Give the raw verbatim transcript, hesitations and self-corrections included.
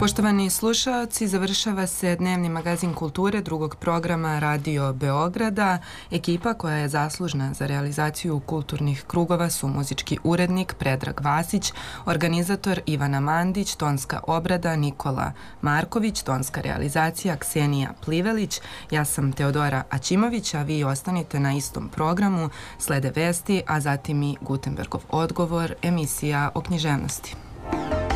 Poštovani slušaoci, završava se dnevni magazin kulture drugog programa Radio Beograda. Ekipa koja je zaslužna za realizaciju kulturnih krugova su muzički urednik Predrag Vasić, organizator Ivana Mandić, tonska obrada Nikola Marković, tonska realizacija Ksenija Plivelić. Ja sam Teodora Aćimović, a vi ostanite na istom programu. Slede vesti, a zatim i Gutenbergov odgovor, emisija o književnosti.